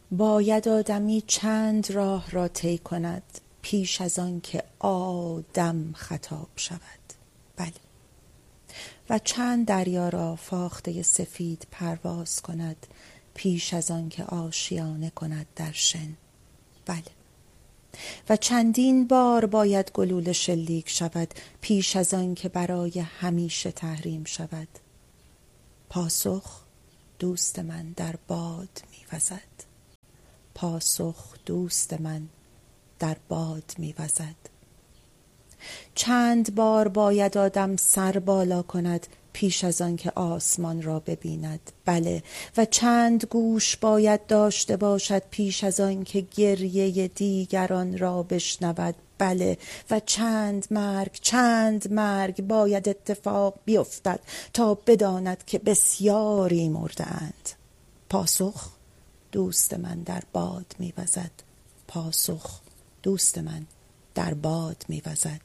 باید آدمی چند راه را طی کند پیش از آن که آدم خطاب شود. بله. و چند دریا را فاخته سفید پرواز کند پیش از آن که آشیانه کند در شن. بله. و چندین بار باید گلوله شلیک شود پیش از آن که برای همیشه تحریم شود. پاسخ دوست من در باد می‌وزد. پاسخ دوست من در باد می‌وزد. چند بار باید آدم سر بالا کند پیش از آن که آسمان را ببیند. بله. و چند گوش باید داشته باشد پیش از آن که گریه دیگران را بشنود. بله. و چند مرگ باید اتفاق بیفتد تا بداند که بسیاری مرده اند. پاسخ دوست من در باد می‌وزد. پاسخ دوست من در باد می‌وزد.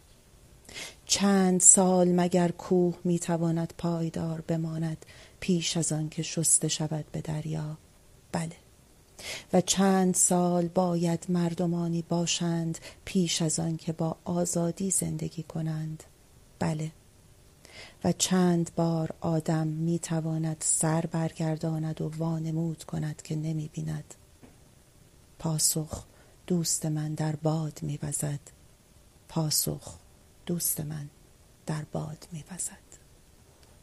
چند سال مگر کوه میتواند پایدار بماند پیش از آن که شسته شود به دریا. بله. و چند سال باید مردمانی باشند پیش از آن که با آزادی زندگی کنند. بله. و چند بار آدم میتواند سر برگرداند و وانمود کند که نمیبیند. پاسخ دوست من در باد میوزد. پاسخ دوست من در باد میوزد.